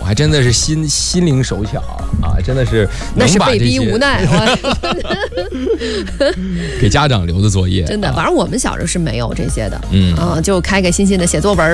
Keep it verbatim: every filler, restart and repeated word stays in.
还真的是心心灵手巧啊，真的是那是被逼无奈， 给家长留的作业， 真的。反正我们小时候是没有这些的， 嗯啊，就开开心心的写作文。